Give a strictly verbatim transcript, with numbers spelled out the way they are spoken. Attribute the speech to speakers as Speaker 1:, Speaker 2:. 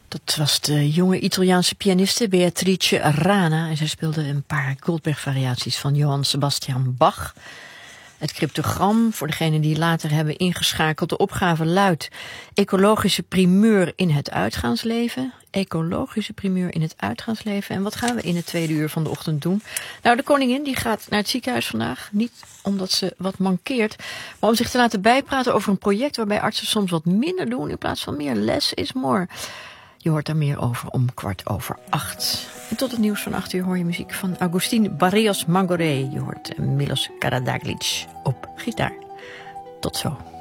Speaker 1: Dat was de jonge Italiaanse pianiste Beatrice Rana. En zij speelde een paar Goldberg-variaties van Johann Sebastian Bach. Het cryptogram, voor degenen die later hebben ingeschakeld. De opgave luidt: ecologische primeur in het uitgaansleven. Ecologische primeur in het uitgaansleven. En wat gaan we in het tweede uur van de ochtend doen? Nou, de koningin die gaat naar het ziekenhuis vandaag. Niet omdat ze wat mankeert, maar om zich te laten bijpraten over een project waarbij artsen soms wat minder doen in plaats van meer. Less is more. Je hoort daar meer over om kwart over acht. En tot het nieuws van acht uur hoor je muziek van Agustín Barrios Mangoré. Je hoort Milos Karadaglic op gitaar. Tot zo.